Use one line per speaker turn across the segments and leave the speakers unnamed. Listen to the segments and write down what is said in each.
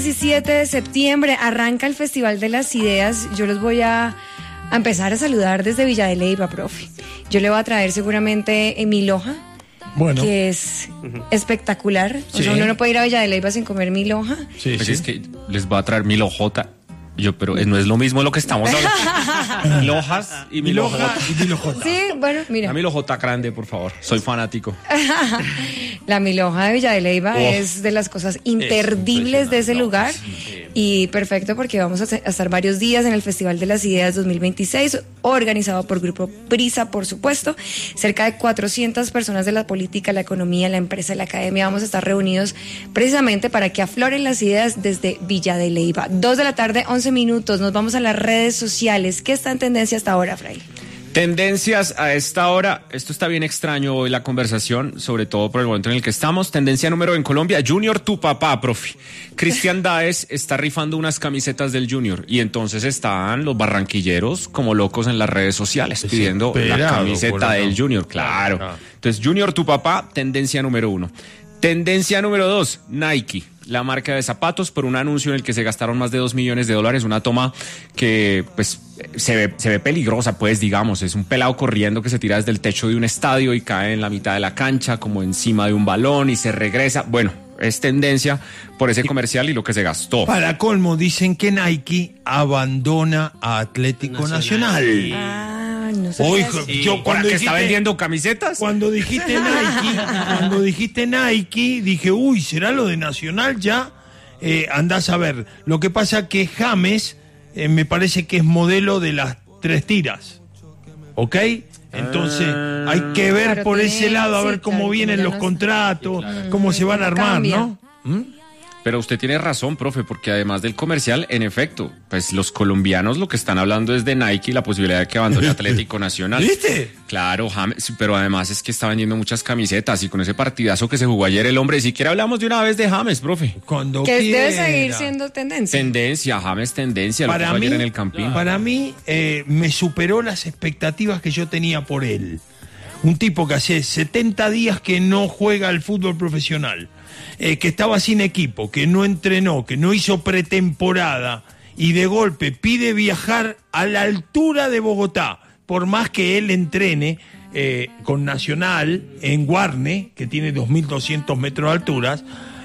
17 de septiembre arranca el Festival de las Ideas. Yo los voy a empezar a saludar desde Villa de Leyva, profe. Yo le voy a traer seguramente mil hoja, que es espectacular. Sí. O sea, uno no puede ir a Villa de Leyva sin comer mil hoja.
Sí, pues sí. Es que les voy a traer mil hojota. Pero no es lo mismo lo que estamos hablando. Mil hojas y mil hojota.
Sí, bueno, mira.
La mil hojota grande, por favor. Soy fanático.
La milhoja de Villa de Leyva es de las cosas imperdibles de ese lugar. Y perfecto porque vamos a estar varios días en el Festival de las Ideas 2026, organizado por Grupo Prisa, por supuesto. Cerca de 400 personas de la política, la economía, la empresa, la academia. Vamos a estar reunidos precisamente para que afloren las ideas desde Villa de Leyva. 2 de la tarde, 11 minutos. Nos vamos a las redes sociales. ¿Qué está en tendencia hasta ahora, Fray?
Tendencias a esta hora. Esto está bien extraño hoy la conversación, sobre todo por el momento en el que estamos. Tendencia número en Colombia, Junior tu papá, profe. Cristian Daes está rifando unas camisetas del Junior y entonces están los barranquilleros como locos en las redes sociales pidiendo la camiseta del Junior. Claro. Entonces, Junior tu papá, tendencia número 1. Tendencia número 2, Nike, la marca de zapatos, por un anuncio en el que se gastaron más de $2 millones, una toma que pues se ve peligrosa, pues digamos, es un pelado corriendo que se tira desde el techo de un estadio y cae en la mitad de la cancha, como encima de un balón y se regresa. Bueno, es tendencia por ese comercial y lo que se gastó.
Para colmo, dicen que Nike abandona a Atlético Nacional.
No sé.
Yo cuando que está vendiendo camisetas.
Cuando dijiste Nike, dije, uy, ¿será lo de Nacional ya? Andás a ver. Lo que pasa que James me parece que es modelo de las 3 tiras. ¿Ok? Entonces hay que ver por ese lado, a ver cómo vienen los contratos, cómo se van a armar, ¿no?
Pero usted tiene razón, profe, porque además del comercial, en efecto, pues los colombianos lo que están hablando es de Nike y la posibilidad de que abandone Atlético Nacional.
¿Viste?
Claro, James, pero además es que está vendiendo muchas camisetas y con ese partidazo que se jugó ayer el hombre, si quiere hablamos de una vez de James, profe.
Cuando
que
quiera.
Debe seguir siendo tendencia.
James tendencia, lo que fue ayer en el Campín.
Para mí, me superó las expectativas que yo tenía por él. Un tipo que hace 70 días que no juega al fútbol profesional. Que estaba sin equipo, que no entrenó, que no hizo pretemporada y de golpe pide viajar a la altura de Bogotá, por más que él entrene con Nacional en Guarne, que tiene 2.200 metros de alturas,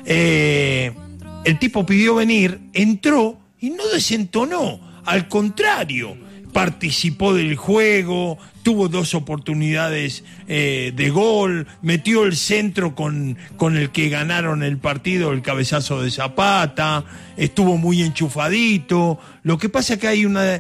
el tipo pidió venir, entró y no desentonó, al contrario, participó del juego, tuvo 2 oportunidades de gol, metió el centro con el que ganaron el partido, el cabezazo de Zapata, estuvo muy enchufadito. Lo que pasa es que hay una...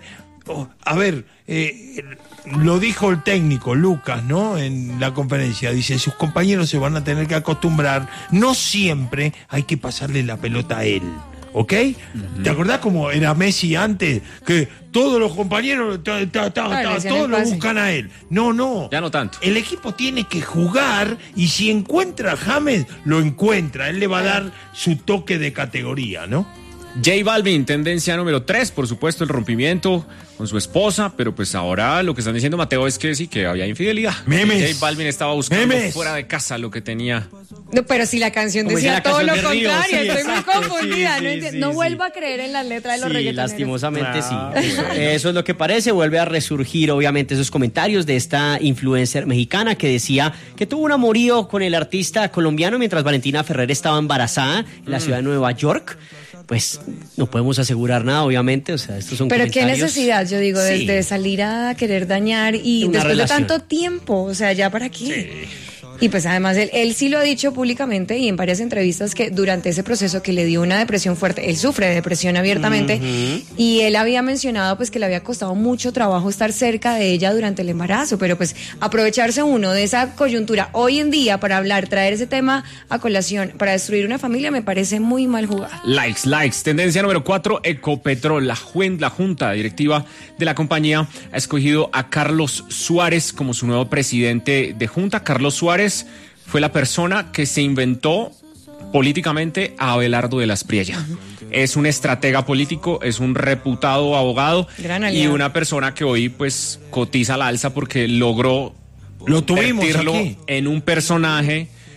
lo dijo el técnico Lucas, ¿no? En la conferencia, dice, sus compañeros se van a tener que acostumbrar, no siempre hay que pasarle la pelota a él. ¿Ok? ¿Te acordás cómo era Messi antes? Que todos los compañeros, todos lo buscan a él. No.
Ya no tanto.
El equipo tiene que jugar y si encuentra a James, lo encuentra. Él le va a dar su toque de categoría, ¿no?
J Balvin, tendencia número 3, por supuesto, el rompimiento con su esposa, pero pues ahora lo que están diciendo, Mateo, es que sí, que había infidelidad.
Memes.
J Balvin estaba buscando fuera de casa lo que tenía.
No, pero si la canción decía todo lo contrario,
sí,
estoy muy confundida.
Sí,
no vuelvo a creer en las letras de los reggaetoneros.
Lastimosamente sí. Eso es lo que parece, vuelve a resurgir obviamente esos comentarios de esta influencer mexicana que decía que tuvo un amorío con el artista colombiano mientras Valentina Ferrer estaba embarazada en la ciudad de Nueva York. Pues no podemos asegurar nada, obviamente, o sea, estos son
pero
comentarios.
qué necesidad, yo digo, desde salir a querer dañar y después
relación.
de tanto tiempo, o sea, ¿ya para qué? Sí. Y pues además él sí lo ha dicho públicamente y en varias entrevistas que durante ese proceso que le dio una depresión fuerte, él sufre de depresión abiertamente, y él había mencionado pues que le había costado mucho trabajo estar cerca de ella durante el embarazo, pero pues aprovecharse uno de esa coyuntura hoy en día para hablar, traer ese tema a colación, para destruir una familia, me parece muy mal jugado.
Likes. Tendencia número 4, Ecopetrol, la junta directiva de la compañía ha escogido a Carlos Suárez como su nuevo presidente de junta. Carlos Suárez fue la persona que se inventó políticamente a Abelardo de la Espriella. Es un estratega político, es un reputado abogado y una persona que hoy pues cotiza al alza porque logró
convertirlo
en un personaje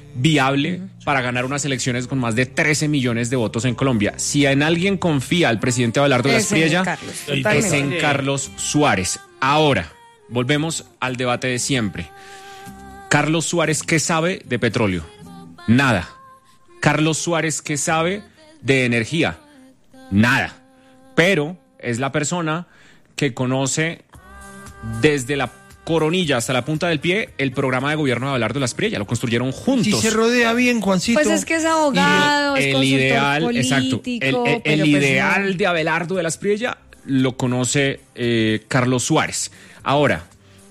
viable para ganar unas elecciones con más de 13 millones de votos en Colombia. Si en alguien confía el presidente Abelardo de la Espriella, es en Carlos Suárez. Ahora, volvemos al debate de siempre. Carlos Suárez, ¿qué sabe de petróleo? Nada. Carlos Suárez, ¿qué sabe de energía? Nada. Pero es la persona que conoce desde la coronilla hasta la punta del pie el programa de gobierno de Abelardo de la Espriella. Lo construyeron juntos.
Si se rodea bien, Juancito.
Pues es que es abogado, es consultor
ideal,
político.
El ideal de Abelardo de la Espriella lo conoce Carlos Suárez. Ahora,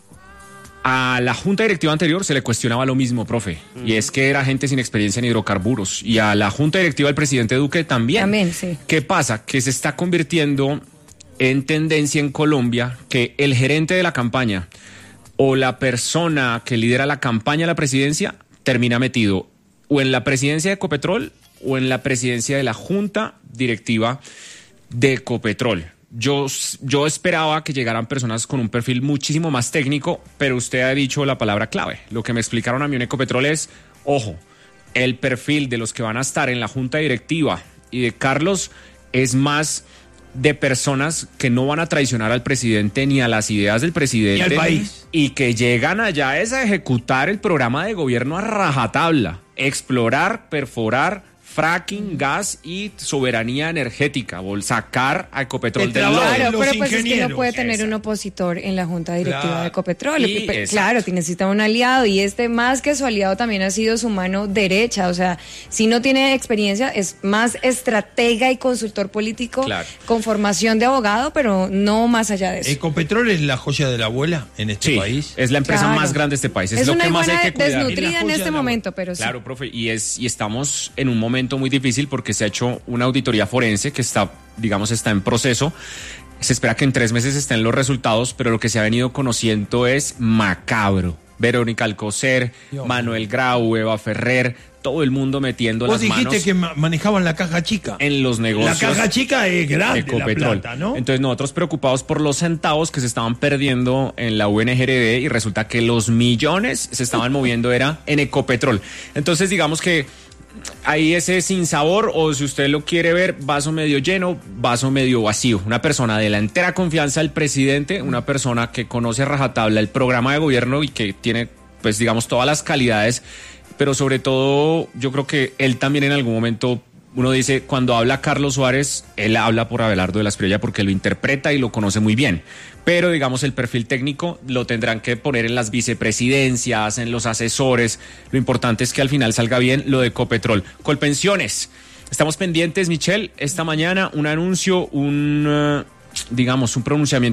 a la junta directiva anterior se le cuestionaba lo mismo, profe, y es que era gente sin experiencia en hidrocarburos. Y a la junta directiva del presidente Duque también.
También, sí.
¿Qué pasa? Que se está convirtiendo en tendencia en Colombia que el gerente de la campaña o la persona que lidera la campaña a la presidencia termina metido o en la presidencia de Ecopetrol o en la presidencia de la junta directiva de Ecopetrol. Yo esperaba que llegaran personas con un perfil muchísimo más técnico, pero usted ha dicho la palabra clave. Lo que me explicaron a mí en Ecopetrol es, ojo, el perfil de los que van a estar en la junta directiva y de Carlos es más de personas que no van a traicionar al presidente ni a las ideas del presidente.
Ni al país.
Y que llegan allá es a ejecutar el programa de gobierno a rajatabla, explorar, perforar, fracking, gas y soberanía energética, sacar a Ecopetrol del lodo.
Claro,
Los
pero pues es que
ingenieros.
no puede tener un opositor en la junta directiva
Claro.
de Ecopetrol.
Y
Claro, necesita un aliado y más que su aliado también ha sido su mano derecha. O sea, si no tiene experiencia, es más estratega y consultor político con formación de abogado, pero no más allá de eso.
Ecopetrol es la joya de la abuela en este país.
Es la empresa más grande de este país. Es lo
una
que más hay
iguana
que cuidar.
desnutrida en este momento, pero sí.
Claro, profe, y estamos en un momento muy difícil porque se ha hecho una auditoría forense que está en proceso. Se espera que en 3 meses estén los resultados, pero lo que se ha venido conociendo es macabro. Verónica Alcocer, Manuel Grau, Eva Ferrer, todo el mundo metiendo las manos.
Vos dijiste que manejaban la caja chica.
En los negocios.
La caja chica es grande,
Ecopetrol.
la plata, ¿no?
Entonces nosotros preocupados por los centavos que se estaban perdiendo en la UNGRD y resulta que los millones se estaban moviendo era en Ecopetrol. Entonces digamos que ahí ese sinsabor, o si usted lo quiere ver, vaso medio lleno, vaso medio vacío. Una persona de la entera confianza del presidente, una persona que conoce a rajatabla el programa de gobierno y que tiene, pues digamos, todas las calidades, pero sobre todo yo creo que él también en algún momento, uno dice, cuando habla Carlos Suárez, él habla por Abelardo de la Espriella porque lo interpreta y lo conoce muy bien. Pero, digamos, el perfil técnico lo tendrán que poner en las vicepresidencias, en los asesores. Lo importante es que al final salga bien lo de Ecopetrol. Colpensiones. Estamos pendientes, Michelle, esta mañana un anuncio, un pronunciamiento